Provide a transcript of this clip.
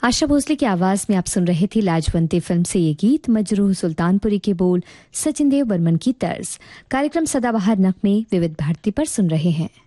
आशा भोसले की आवाज में आप सुन रहे थे लाजवंती फिल्म से ये गीत। मजरूह सुल्तानपुरी के बोल, सचिन देव बर्मन की तर्ज। कार्यक्रम सदाबहार नगमे विविध भारती पर सुन रहे हैं।